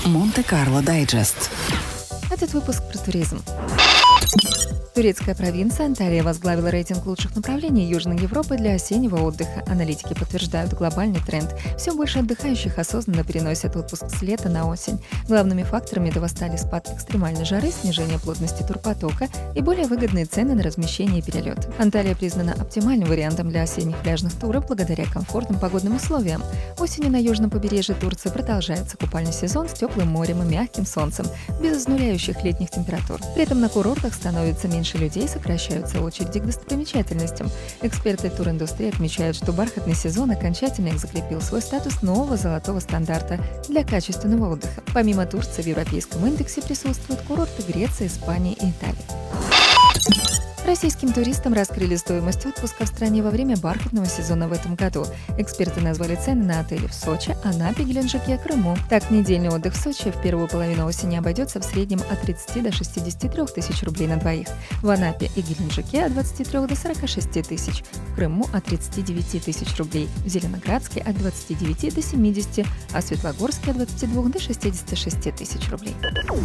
Монте-Карло Дайджест. Этот выпуск про туризм. Турецкая провинция Анталия возглавила рейтинг лучших направлений Южной Европы для осеннего отдыха. Аналитики подтверждают глобальный тренд. Все больше отдыхающих осознанно переносят отпуск с лета на осень. Главными факторами этого стали спад экстремальной жары, снижение плотности турпотока и более выгодные цены на размещение и перелет. Анталия признана оптимальным вариантом для осенних пляжных туров благодаря комфортным погодным условиям. Осенью на южном побережье Турции продолжается купальный сезон с теплым морем и мягким солнцем, без изнуряющих летних температур. При этом на курортах становится меньше людей, сокращаются очереди к достопримечательностям. Эксперты туриндустрии отмечают, что бархатный сезон окончательно закрепил свой статус нового золотого стандарта для качественного отдыха. Помимо Турции в европейском индексе присутствуют курорты Греции, Испании и Италии. Российским туристам раскрыли стоимость отпуска в стране во время бархатного сезона в этом году. Эксперты назвали цены на отели в Сочи, Анапе, Геленджике, Крыму. Так, недельный отдых в Сочи в первую половину осени обойдется в среднем от 30 до 63 тысяч рублей на двоих. В Анапе и Геленджике от 23 до 46 тысяч. В Крыму от 39 тысяч рублей. В Зеленоградске от 29 до 70, а в Светлогорске от 22 до 66 тысяч рублей.